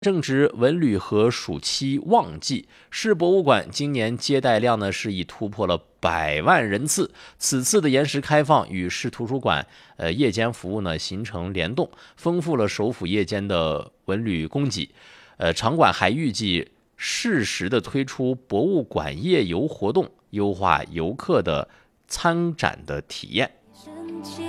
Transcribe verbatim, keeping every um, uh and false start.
正值文旅和暑期旺季，市博物馆今年接待量呢是已突破了百万人次。此次的延时开放与市图书馆呃夜间服务呢形成联动，丰富了首府夜间的文旅供给。呃，场馆还预计适时的推出博物馆夜游活动，优化游客的参展的体验。